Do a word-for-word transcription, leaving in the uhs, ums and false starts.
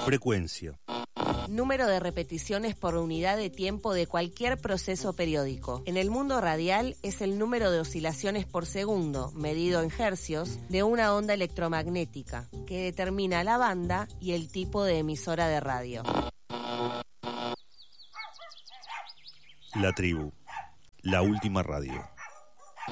Frecuencia. Número de repeticiones por unidad de tiempo de cualquier proceso periódico. En el mundo radial es el número de oscilaciones por segundo, medido en hercios, de una onda electromagnética, que determina la banda y el tipo de emisora de radio. La tribu. La última radio.